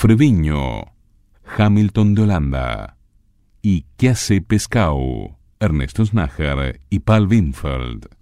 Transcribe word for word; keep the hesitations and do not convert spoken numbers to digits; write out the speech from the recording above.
Freviño, Hamilton de Holanda y ¿Qué hace Pescado? Ernesto Snager y Paul Winfield.